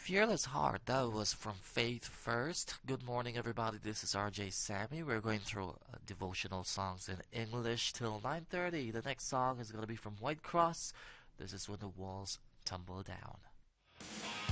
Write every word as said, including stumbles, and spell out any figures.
Fearless Heart, that was from Faith First. Good morning, everybody. This is R J Sammy. We're going through uh, devotional songs in English till nine thirty. The next song is going to be from White Cross. This is When the Walls Tumble Down.